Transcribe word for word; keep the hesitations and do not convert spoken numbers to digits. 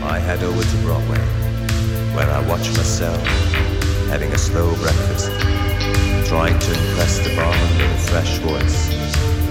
I head over to Broadway, where I watch myself having a slow breakfast, trying to impress the barman with a fresh voice